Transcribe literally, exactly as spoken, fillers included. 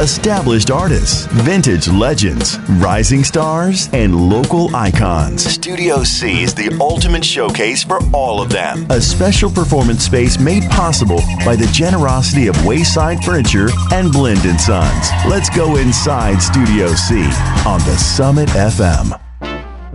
established artists, vintage legends, rising stars, and local icons. Studio C is the ultimate showcase for all of them. A special performance space made possible by the generosity of Wayside Furniture and Blend and Sons. Let's go inside Studio C on the Summit F M.